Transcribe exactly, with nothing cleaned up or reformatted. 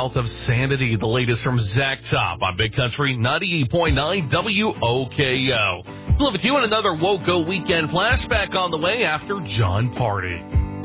south of Sanity. The latest from Zach Top on Big Country ninety-eight point nine W O K O. We'll live with you in another WOCO Weekend Flashback on the way after John Party.